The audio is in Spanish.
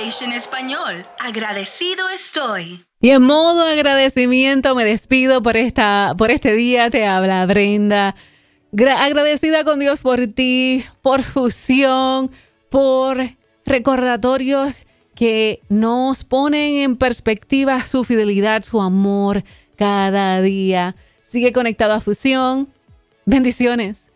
Station Español. Agradecido estoy. Y en modo agradecimiento me despido por este día. Te habla Brenda. Agradecida con Dios por ti, por Fusión, por recordatorios que nos ponen en perspectiva su fidelidad, su amor cada día. Sigue conectado a Fusión. Bendiciones.